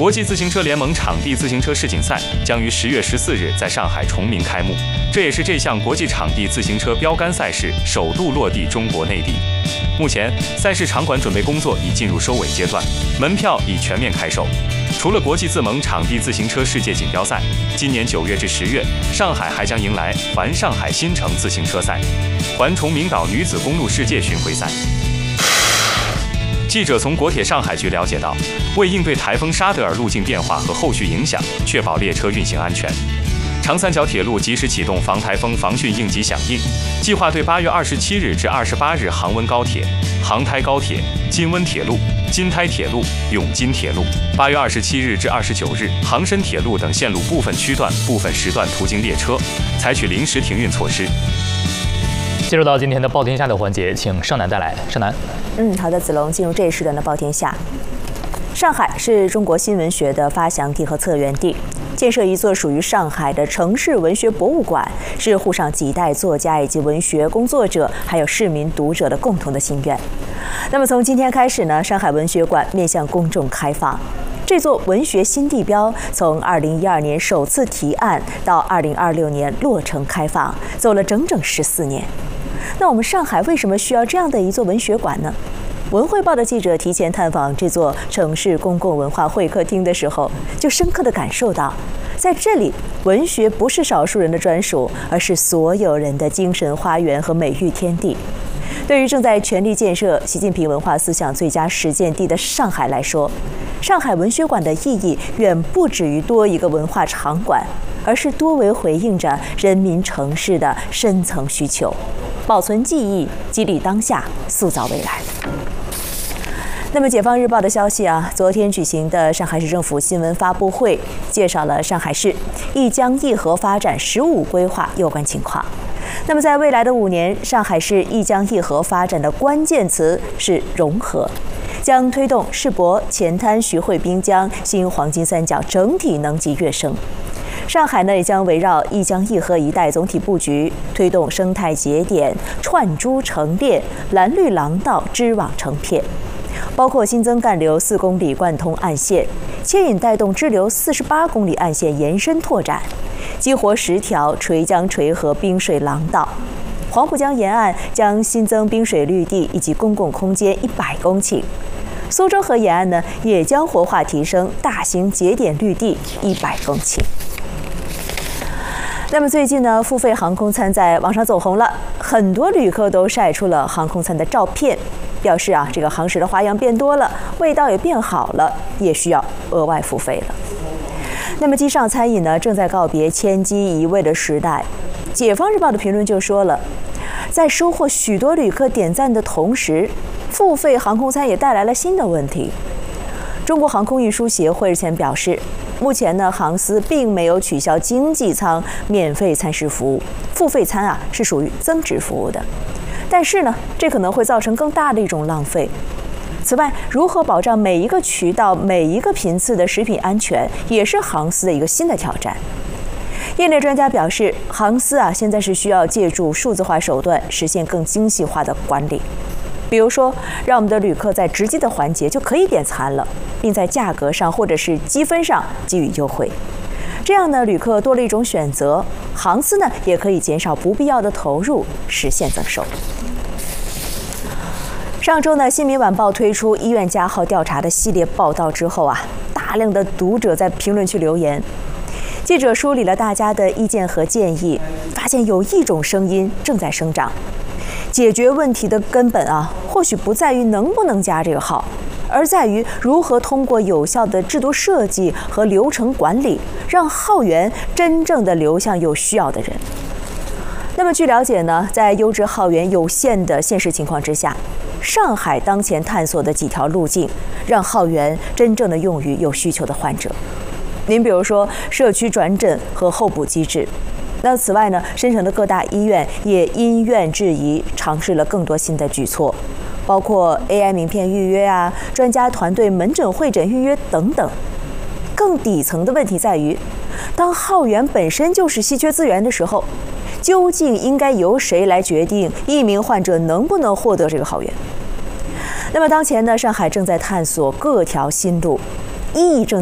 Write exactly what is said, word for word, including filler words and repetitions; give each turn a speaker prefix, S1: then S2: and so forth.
S1: 国际自行车联盟场地自行车世锦赛将于十月十四日在上海崇明开幕，这也是这项国际场地自行车标杆赛事首度落地中国内地。目前，赛事场馆准备工作已进入收尾阶段，门票已全面开售。除了国际自盟场地自行车世界锦标赛，今年九月至十月，上海还将迎来环上海新城自行车赛、环崇明岛女子公路世界巡回赛。记者从国铁上海局了解到，为应对台风沙德尔路径变化和后续影响，确保列车运行安全，长三角铁路及时启动防台风防汛应急响应，计划对八月二十七日至二十八日杭温高铁、杭台高铁、金温铁路、金台铁路、永金铁路，八月二十七日至二十九日杭深铁路等线路部分区段、部分时段途经列车，采取临时停运措施。
S2: 进入到今天的报天下的环节，请盛楠带来。盛楠，
S3: 嗯，好的，子龙，进入这一时段的报天下。上海是中国新闻学的发祥地和策源地，建设一座属于上海的城市文学博物馆，是沪上几代作家以及文学工作者，还有市民读者的共同的心愿。那么从今天开始呢，上海文学馆面向公众开放。这座文学新地标从二零一二年首次提案到二零二六年落成开放，走了整整十四年。那我们上海为什么需要这样的一座文学馆呢？文汇报的记者提前探访这座城市公共文化会客厅的时候，就深刻地感受到，在这里，文学不是少数人的专属，而是所有人的精神花园和美育天地。对于正在全力建设习近平文化思想最佳实践地的上海来说，上海文学馆的意义远不止于多一个文化场馆，而是多为回应着人民城市的深层需求，保存记忆，激励当下，塑造未来。那么，《解放日报》的消息啊，昨天举行的上海市政府新闻发布会介绍了上海市一江一河发展“十五”规划有关情况。那么，在未来的五年，上海市一江一河发展的关键词是融合，将推动世博、前滩、徐汇滨江新黄金三角整体能级跃升。上海呢，也将围绕一江一河一带总体布局，推动生态节点串珠成列、蓝绿廊道织网成片。包括新增干流四公里贯通岸线，牵引带动支流四十八公里岸线延伸拓展，激活十条垂江垂河滨水廊道。黄浦江沿岸将新增滨水绿地以及公共空间一百公顷。苏州河沿岸呢，也将活化提升大型节点绿地一百公顷。那么最近呢，付费航空餐在网上走红了，很多旅客都晒出了航空餐的照片，表示啊，这个航食的花样变多了，味道也变好了，也需要额外付费了。那么机上餐饮呢，正在告别千机一味的时代。解放日报的评论就说了，在收获许多旅客点赞的同时，付费航空餐也带来了新的问题。中国航空运输协会日前表示，目前呢，航司并没有取消经济舱免费餐食服务，付费餐啊是属于增值服务的。但是呢，这可能会造成更大的一种浪费。此外，如何保障每一个渠道、每一个频次的食品安全，也是航司的一个新的挑战。业内专家表示，航司啊现在是需要借助数字化手段，实现更精细化的管理。比如说，让我们的旅客在直击的环节就可以点餐了，并在价格上或者是积分上给予优惠。这样呢，旅客多了一种选择，航司呢也可以减少不必要的投入，实现增收。上周呢，《新民晚报》推出医院加号调查的系列报道之后啊，大量的读者在评论区留言。记者梳理了大家的意见和建议，发现有一种声音正在生长。解决问题的根本啊，或许不在于能不能加这个号，而在于如何通过有效的制度设计和流程管理，让号源真正的流向有需要的人。那么据了解呢，在优质号源有限的现实情况之下，上海当前探索的几条路径，让号源真正的用于有需求的患者。您比如说社区转诊和候补机制。那此外呢，深城的各大医院也因院制宜，尝试了更多新的举措，包括 A I 名片预约啊、专家团队门诊会诊预约等等。更底层的问题在于，当号源本身就是稀缺资源的时候，究竟应该由谁来决定一名患者能不能获得这个号源？那么当前呢，上海正在探索各条新路，意义正